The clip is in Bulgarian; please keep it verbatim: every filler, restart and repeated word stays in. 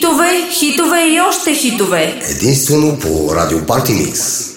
Хитове, хитове и още хитове. Единствено по Радио Парти Микс.